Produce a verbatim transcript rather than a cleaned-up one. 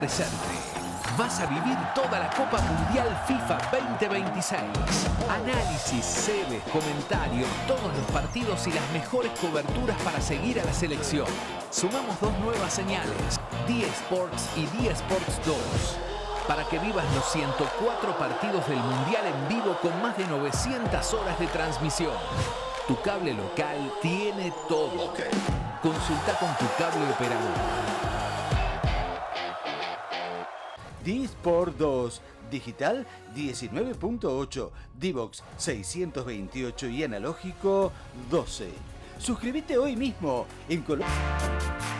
Presente. Vas a vivir toda la Copa Mundial FIFA veinte veintiséis. Análisis, series, comentarios, todos los partidos y las mejores coberturas para seguir a la selección. Sumamos dos nuevas señales, D Sports y D Sports dos, para que vivas los ciento cuatro partidos del Mundial en vivo con más de novecientas horas de transmisión. Tu cable local tiene todo. Consulta con tu cable operador. D Sport dos, digital diecinueve punto ocho, D-Box seiscientos veintiocho y analógico doce. Suscríbete hoy mismo en Colombia.